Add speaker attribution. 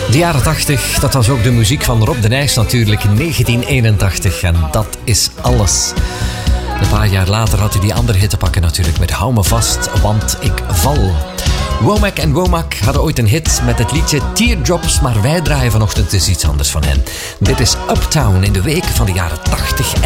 Speaker 1: De jaren 80, dat was ook de muziek van Rob de Nijs natuurlijk in 1981. En dat is alles. Een paar jaar later had hij die andere hit te pakken natuurlijk met Hou me vast, want ik val. Womack en Womack hadden ooit een hit met het liedje Teardrops, maar wij draaien vanochtend dus iets anders van hen. Dit is Uptown in de week van de jaren 80